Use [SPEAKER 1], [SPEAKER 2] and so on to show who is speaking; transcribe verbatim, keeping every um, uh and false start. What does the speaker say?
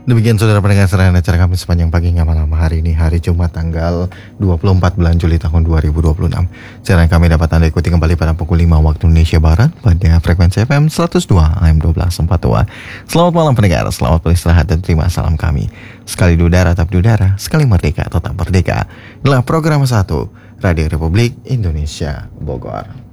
[SPEAKER 1] Demikian saudara pendengar serana acara kami sepanjang pagi hingga malam hari ini, hari Jumat tanggal dua puluh empat bulan Juli tahun dua ribu dua puluh enam. Siaran kami dapat Anda ikuti kembali pada pukul lima waktu Indonesia Barat pada frekuensi F M seratus dua A M dua belas empat dua. Selamat malam pendengar, selamat beristirahat dan terima salam kami. Sekali di udara tetap di udara, sekali merdeka tetap merdeka. Inilah program satu Radio Republik Indonesia Bogor.